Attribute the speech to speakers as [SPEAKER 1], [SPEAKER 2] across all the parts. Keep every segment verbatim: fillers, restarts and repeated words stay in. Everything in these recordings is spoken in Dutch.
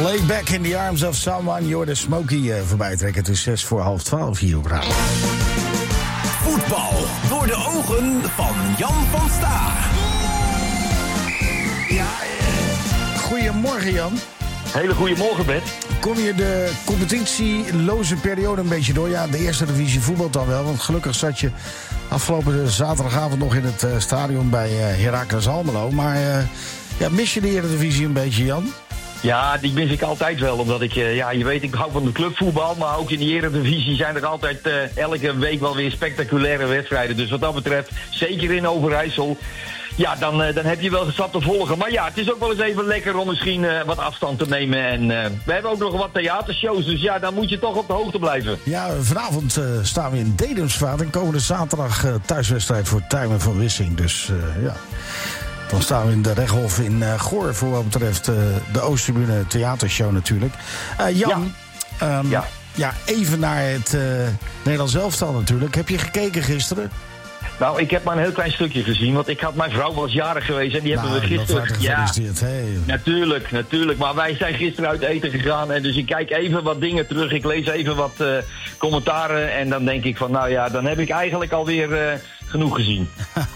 [SPEAKER 1] Lay back in the arms of someone. Je hoort de Smokey uh, voorbij trekken. Het is zes voor half twaalf hier op Radio.
[SPEAKER 2] Voetbal door de ogen van Jan van Staar.
[SPEAKER 1] Ja, uh, goedemorgen Jan.
[SPEAKER 3] Hele goedemorgen, Bert.
[SPEAKER 1] Kom je de competitieloze periode een beetje door? Ja, de eerste divisie voetbal dan wel. Want gelukkig zat je afgelopen zaterdagavond nog in het uh, stadion bij uh, Heracles Almelo. Maar uh, ja, mis je de Eredivisie een beetje, Jan?
[SPEAKER 3] Ja, die mis ik altijd wel. Omdat ik, uh, ja, je weet, ik hou van de clubvoetbal. Maar ook in de Eredivisie zijn er altijd uh, elke week wel weer spectaculaire wedstrijden. Dus wat dat betreft, zeker in Overijssel. Ja, dan, uh, dan heb je wel gezat te volgen. Maar ja, het is ook wel eens even lekker om misschien uh, wat afstand te nemen. En uh, we hebben ook nog wat theatershows. Dus ja, dan moet je toch op de hoogte blijven.
[SPEAKER 1] Ja, vanavond uh, staan we in Dedemsvaart. En komende zaterdag uh, thuiswedstrijd voor Tuimen van Wissing. Dus uh, ja... Dan staan we in de Rechthof in uh, Goor voor wat betreft uh, de Oosttribune theatershow natuurlijk. Uh, Jan, ja. Um, ja. ja, even naar het uh, Nederlands elftal natuurlijk. Heb je gekeken gisteren?
[SPEAKER 3] Nou, ik heb maar een heel klein stukje gezien. Want ik had mijn vrouw was jarig geweest en die nou, hebben we gisteren...
[SPEAKER 1] Ja, hey.
[SPEAKER 3] natuurlijk, natuurlijk. Maar wij zijn gisteren uit eten gegaan. En dus ik kijk even wat dingen terug. Ik lees even wat uh, commentaren. En dan denk ik van, nou ja, dan heb ik eigenlijk alweer uh, genoeg gezien.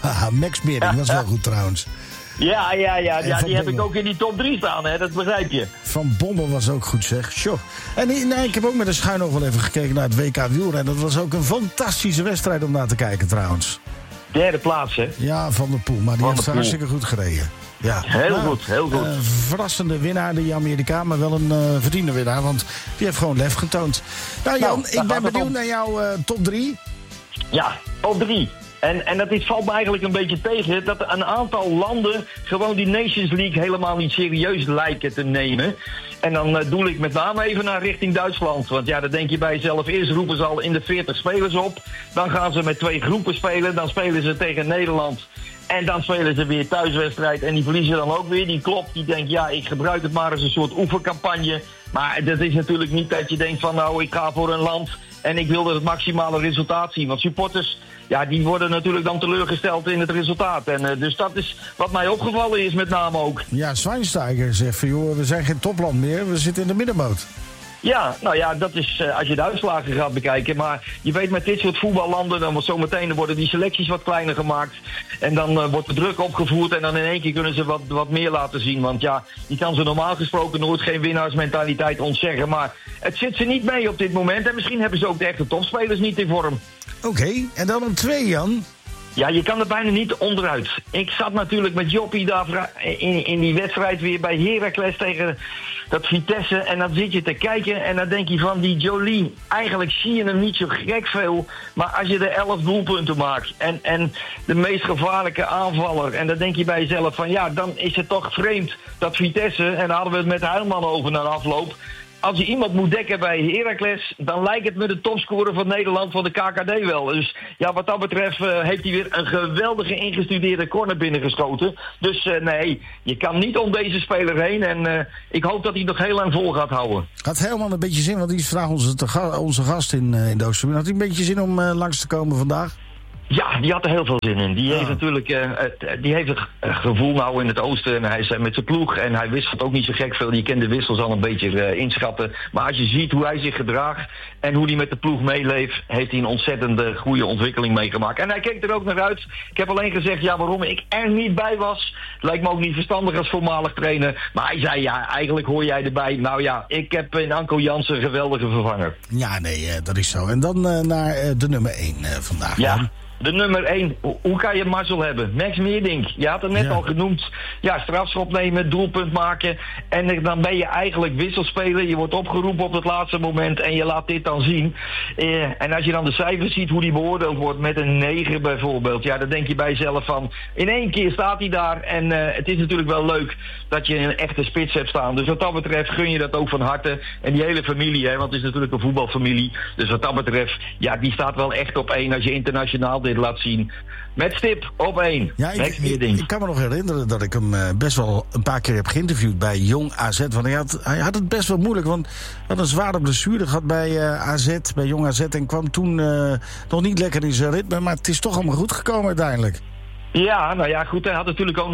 [SPEAKER 1] Max Mering was wel goed trouwens.
[SPEAKER 3] Ja, ja, ja, ja die Bommel. Heb ik ook in die top drie staan, hè, dat begrijp je.
[SPEAKER 1] Van Bommel was ook goed, zeg. Sure. En nee, ik heb ook met een schuin nog wel even gekeken naar het W K wielrennen. Dat was ook een fantastische wedstrijd om naar te kijken, trouwens.
[SPEAKER 3] Derde plaats, hè?
[SPEAKER 1] Ja, Van der Poel, maar die heeft hartstikke goed gereden. Ja.
[SPEAKER 3] Heel
[SPEAKER 1] nou,
[SPEAKER 3] goed, heel goed.
[SPEAKER 1] Uh, verrassende winnaar, die Amerikaan, maar wel een uh, verdiende winnaar, want die heeft gewoon lef getoond. Nou Jan, nou, ik ben benieuwd om... naar jouw uh, top drie.
[SPEAKER 3] Ja, top drie. En, en dat is, valt me eigenlijk een beetje tegen dat een aantal landen gewoon die Nations League helemaal niet serieus lijken te nemen. En dan uh, doel ik met name even naar richting Duitsland. Want ja, dan denk je bij jezelf, eerst roepen ze al in de veertig spelers op. Dan gaan ze met twee groepen spelen. Dan spelen ze tegen Nederland. En dan spelen ze weer thuiswedstrijd en die verliezen dan ook weer. Die klopt, die denkt, ja, ik gebruik het maar als een soort oefencampagne. Maar dat is natuurlijk niet dat je denkt van, nou, ik ga voor een land en ik wil het maximale resultaat zien. Want supporters, ja, die worden natuurlijk dan teleurgesteld in het resultaat. En uh, dus dat is wat mij opgevallen is met name ook.
[SPEAKER 1] Ja, Schweinsteiger zegt van, joh, we zijn geen topland meer, we zitten in de middenmoot.
[SPEAKER 3] Ja, nou ja, dat is uh, als je de uitslagen gaat bekijken. Maar je weet, met dit soort voetballanden, dan wordt zometeen dan worden die selecties wat kleiner gemaakt. En dan uh, wordt de druk opgevoerd en dan in één keer kunnen ze wat, wat meer laten zien. Want ja, je kan ze normaal gesproken nooit geen winnaarsmentaliteit ontzeggen. Maar het zit ze niet mee op dit moment. En misschien hebben ze ook de echte topspelers niet in vorm.
[SPEAKER 1] Oké, okay, en dan op twee, Jan.
[SPEAKER 3] Ja, je kan er bijna niet onderuit. Ik zat natuurlijk met Joppie daar in, in die wedstrijd weer bij Heracles tegen dat Vitesse. En dan zit je te kijken en dan denk je van die Jolie. Eigenlijk zie je hem niet zo gek veel. Maar als je er elf doelpunten maakt en, en de meest gevaarlijke aanvaller. En dan denk je bij jezelf van ja, dan is het toch vreemd dat Vitesse. En daar hadden we het met Heilman over na de afloop. Als je iemand moet dekken bij Heracles, dan lijkt het me de topscorer van Nederland van de K K D wel. Dus ja, wat dat betreft uh, heeft hij weer een geweldige ingestudeerde corner binnengeschoten. Dus uh, nee, je kan niet om deze speler heen. En uh, ik hoop dat hij nog heel lang vol gaat houden.
[SPEAKER 1] Had helemaal een beetje zin, want die is vandaag onze, te, onze gast in, uh, in de Oosttribune. Had hij een beetje zin om uh, langs te komen vandaag?
[SPEAKER 3] Ja, die had er heel veel zin in. Die ja. heeft natuurlijk uh, het, die heeft een gevoel nou in het oosten. En hij is met zijn ploeg en hij wisselt ook niet zo gek veel. Je kent de wissels al een beetje uh, inschatten. Maar als je ziet hoe hij zich gedraagt en hoe hij met de ploeg meeleeft, heeft hij een ontzettende goede ontwikkeling meegemaakt. En hij keek er ook naar uit. Ik heb alleen gezegd, ja, waarom ik er niet bij was. Het lijkt me ook niet verstandig als voormalig trainer. Maar hij zei, ja, eigenlijk hoor jij erbij. Nou ja, ik heb in Anko Jansen een geweldige vervanger.
[SPEAKER 1] Ja, nee, uh, dat is zo. En dan uh, naar uh, de nummer één uh, vandaag.
[SPEAKER 3] Ja.
[SPEAKER 1] Man.
[SPEAKER 3] De nummer één, hoe kan je mazzel hebben? Max Meerdink, je had het net ja. al genoemd. Ja, strafschop nemen, doelpunt maken. En dan ben je eigenlijk wisselspeler. Je wordt opgeroepen op het laatste moment en je laat dit dan zien. Eh, en als je dan de cijfers ziet, hoe die beoordeeld wordt met een negen bijvoorbeeld. Ja, dan denk je bij jezelf van, in één keer staat hij daar. En uh, het is natuurlijk wel leuk dat je een echte spits hebt staan. Dus wat dat betreft gun je dat ook van harte. En die hele familie, hè, want het is natuurlijk een voetbalfamilie. Dus wat dat betreft, ja, die staat wel echt op één als je internationaal dit laat zien. Met stip op één.
[SPEAKER 1] Ja, ik, ik, ik kan me nog herinneren dat ik hem uh, best wel een paar keer heb geïnterviewd bij Jong A Z. Want hij had, hij had het best wel moeilijk, want hij had een zware blessure gehad bij uh, A Z, bij Jong A Z. En kwam toen uh, nog niet lekker in zijn ritme, maar het is toch allemaal goed gekomen uiteindelijk.
[SPEAKER 3] Ja, nou ja, goed. Hij had natuurlijk ook nog dat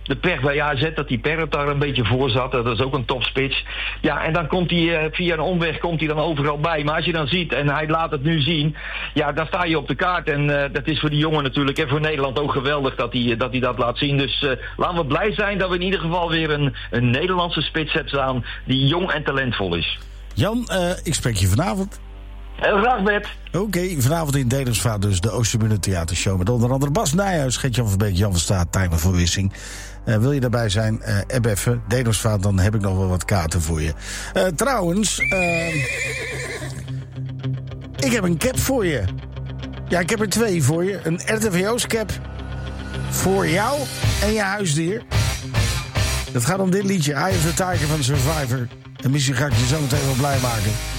[SPEAKER 3] de pech bij A Z dat die Perret daar een beetje voor zat. Dat is ook een topspits. Ja, en dan komt hij uh, via een omweg komt hij dan overal bij. Maar als je dan ziet, en hij laat het nu zien, ja, dan sta je op de kaart. En uh, dat is voor die jongen natuurlijk en voor Nederland ook geweldig dat hij, uh, dat, hij dat laat zien. Dus uh, laten we blij zijn dat we in ieder geval weer een, een Nederlandse spits hebben staan die jong en talentvol is.
[SPEAKER 1] Jan, uh, ik spreek je vanavond.
[SPEAKER 3] Heel graag, Bert.
[SPEAKER 1] Oké, okay, vanavond in Dedemsvaart dus de Oosterburen Theatershow. Met onder andere Bas Nijhuis, Gert-Jan van Beek, Jan van Staat, Tijmen van Wissing. Uh, wil je daarbij zijn, uh, app even, Dedemsvaart, dan heb ik nog wel wat kaarten voor je. Uh, trouwens, uh, ik heb een cap voor je. Ja, ik heb er twee voor je. Een R T V O's cap voor jou en je huisdier. Het gaat om dit liedje, Eye of the Tiger van Survivor. En misschien ga ik je zo meteen wel blij maken.